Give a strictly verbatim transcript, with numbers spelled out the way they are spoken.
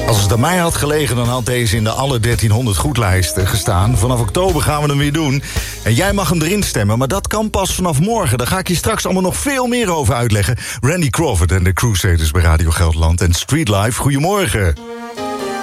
Als het aan mij had gelegen, dan had deze in de alle dertienhonderd goedlijsten gestaan. Vanaf oktober gaan we hem weer doen. En jij mag hem erin stemmen, maar dat kan pas vanaf morgen. Daar ga ik je straks allemaal nog veel meer over uitleggen. Randy Crawford en de Crusaders bij Radio Gelderland en Street Life. Goedemorgen.